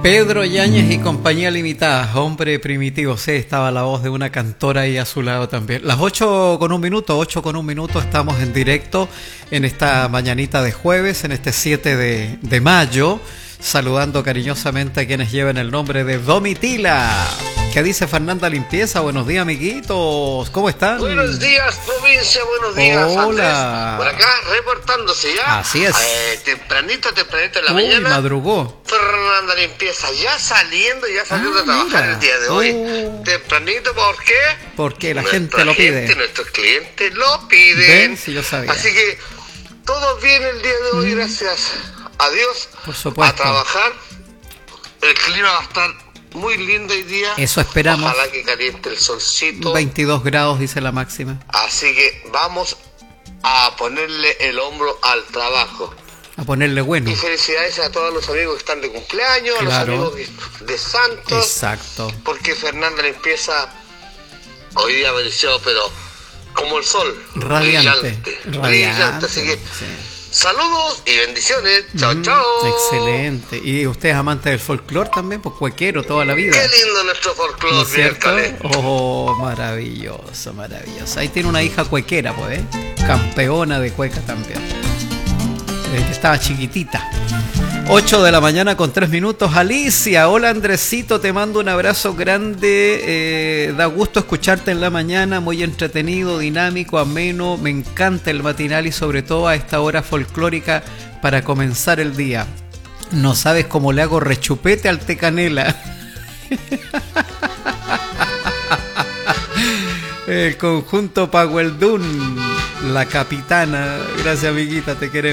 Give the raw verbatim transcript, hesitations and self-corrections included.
Pedro Yáñez y Compañía Limitada, Hombre Primitivo. Sí, estaba la voz de una cantora ahí a su lado también. Las ocho con un minuto, ocho con un minuto, estamos en directo en esta mañanita de jueves, en este siete de, de mayo, saludando cariñosamente a quienes llevan el nombre de Domitila. ¿Qué dice Fernanda Limpieza? Buenos días, amiguitos. ¿Cómo están? Buenos días, provincia. Buenos días, hola. Andrés. Por acá, reportándose ya. Así es. Eh, tempranito, tempranito en la Uy, mañana. madrugó. Fernanda Limpieza ya saliendo, ya saliendo ah, a trabajar mira. el día de hoy. Oh. Tempranito, ¿por qué? Porque la Nuestra gente lo pide. gente, nuestros clientes lo piden. ¿Ven? Si yo sabía. Así que todo bien el día de hoy, mm. gracias a Dios. Por supuesto. A trabajar. El clima va a estar muy lindo hoy día. Eso esperamos. Ojalá que caliente el solcito. veintidós grados dice la máxima. Así que vamos a ponerle el hombro al trabajo. A ponerle bueno. Y felicidades a todos los amigos que están de cumpleaños, claro. a los amigos de Santos. Exacto. Porque Fernanda Limpieza hoy día amaneció, pero como el sol. Radiante. Brillante. Radiante. Brillante. Así que sí. Saludos y bendiciones. Chao, mm, chao. Excelente. ¿Y usted es amante del folclore también? Pues cuequero toda la vida. Qué lindo nuestro folclore, ¿no es cierto? Miércoles. Oh, maravilloso, maravilloso. Ahí tiene una hija cuequera, pues, ¿eh? Campeona de cueca también. Eh, estaba chiquitita. ocho de la mañana con tres minutos. Alicia, hola Andresito, te mando un abrazo grande. Eh, da gusto escucharte en la mañana, muy entretenido, dinámico, ameno. Me encanta el matinal y sobre todo a esta hora folclórica para comenzar el día. No sabes cómo le hago rechupete al té canela. El conjunto Pagueldún, la capitana. Gracias, amiguita, te queremos.